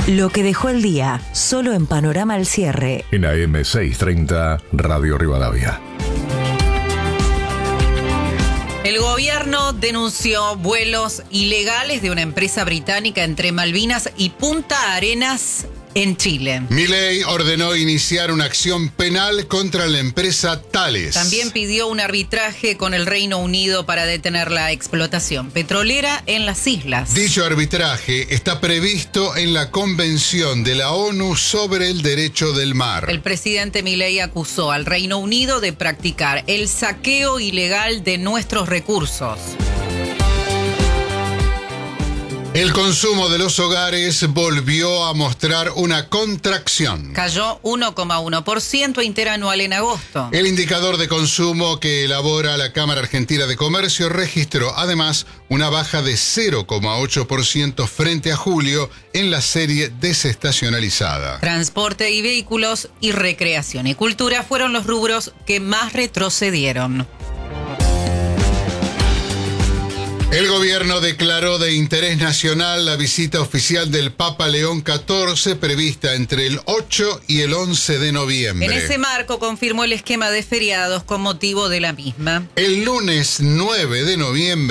Lo que dejó el día, solo en Panorama al Cierre. En AM 630, Radio Rivadavia. El gobierno denunció vuelos ilegales de una empresa británica entre Malvinas y Punta Arenas en Chile. Milei ordenó iniciar una acción penal contra la empresa Thales. También pidió un arbitraje con el Reino Unido para detener la explotación petrolera en las islas. Dicho arbitraje está previsto en la Convención de la ONU sobre el Derecho del Mar. El presidente Milei acusó al Reino Unido de practicar el saqueo ilegal de nuestros recursos. El consumo de los hogares volvió a mostrar una contracción. Cayó 1,1% interanual en agosto. El indicador de consumo que elabora la Cámara Argentina de Comercio registró además una baja de 0,8% frente a julio en la serie desestacionalizada. Transporte y vehículos y recreación y cultura fueron los rubros que más retrocedieron. El gobierno declaró de interés nacional la visita oficial del Papa León XIV prevista entre el 8 y el 11 de noviembre. En ese marco confirmó el esquema de feriados con motivo de la misma. El lunes 9 de noviembre